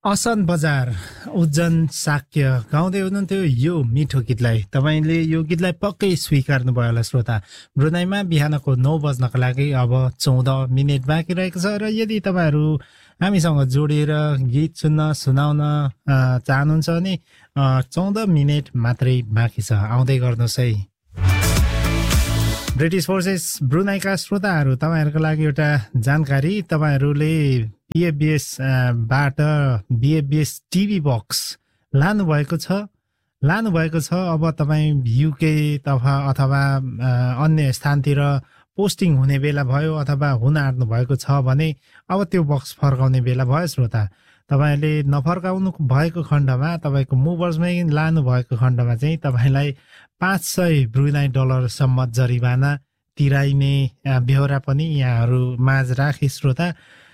असन बजार उज्जैन शाक्य गाउँदै हुनुहुन्थ्यो यो मिठो गीतलाई। तपाईले यो गीतलाई पक्कै स्वीकार्नुभयो होला श्रोता। ब्रुनाईमा बिहानको 9 बज्नको लागि अब 14 मिनेट बाँकी रहेको छ र यदि तपाईहरू हामीसँग जोडिएर गीत सुनाउन चाहनुहुन्छ भने 14 मिनेट मात्रै बाँकी छ, आउँदै गर्नुहोस् है। ब्रिटिस फोर्सेस ब्रुनाईका श्रोताहरू, तपाईँहरूको लागि एउटा जानकारी। तपाईँहरूले BFBS बाट BFBS टिभी बक्स लानुभएको छ। अब तपाईँ युके अथवा अन्य स्थानतिर पोस्टिङ हुने बेला भयो अथवा हुन आँट्नु भएको छ भने अब त्यो बक्स फर्काउने बेला भयो श्रोता। तपाईँले नफर्काउनु भएको खण्डमा, तपाईँको मुभर्समै लानु भएको खण्डमा चाहिँ तपाईँलाई $500 ब्रुनाई डलरसम्म जरिवाना तिराइने बेहोरा पनि यहाँहरू माझ राखे श्रोता।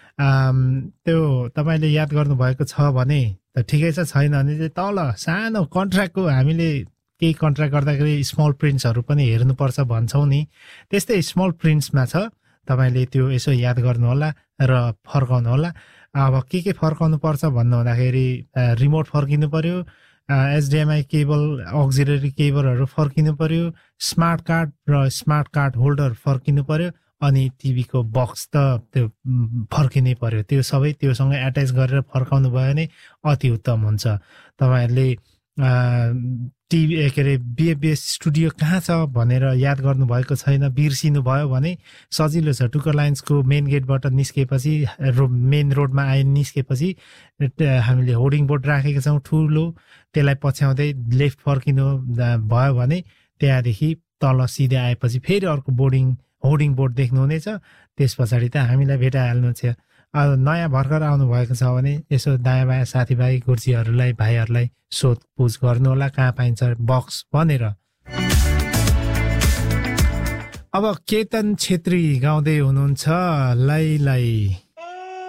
त्यो तपाईँले याद गर्नुभएको छ भने त ठिकै छ, छैन भने चाहिँ तल सानो कन्ट्र्याक्टको हामीले केही कन्ट्र्याक्ट गर्दाखेरि स्मल प्रिन्ट्सहरू पनि हेर्नुपर्छ भन्छौँ नि, त्यस्तै स्मल प्रिन्ट्समा छ। तपाईँले त्यो यसो याद गर्नुहोला र फर्काउनु होला। अब के फर्काउनु पर्छ भन्नु हुँदाखेरि रिमोट फर्किनु पर्यो, HDMI केबल अक्जिलरी केबलहरू फर्किनु पर्यो, स्मार्ट कार्ड र स्मार्ट कार्ड होल्डर फर्किनु पर्यो, अनि टिभीको बक्स त त्यो फर्किनै पर्यो। त्यो सबै त्योसँग एट्याच गरेर फर्काउनु भयो भने अति उत्तम हुन्छ। तपाईँहरूले टिभी BFBS स्टुडियो कहाँ छ भनेर याद गर्नुभएको छैन, बिर्सिनु भयो भने सजिलो छ। टुकर लाइन्सको मेन गेटबाट निस्केपछि मेन रोडमा निस्केपछि हामीले होर्डिङ बोर्ड राखेका छौँ ठुलो, त्यसलाई पछ्याउँदै लेफ्ट फर्किनु भयो भने त्यहाँदेखि तल सिधै आएपछि फेरि अर्को होर्डिङ बोर्ड देख्नुहुनेछ। त्यस पछाडि त हामीलाई भेटाइहाल्नु छ। नयाँ भर्खर आउनुभएको छ भने यसो दायाँ बायाँ साथीभाइ गुर्जीहरूलाई भाइहरूलाई सोधपुछ गर्नुहोला कहाँ पाइन्छ बक्स भनेर। अब केतन छेत्री गाउँदै हुनुहुन्छ लाई लाई।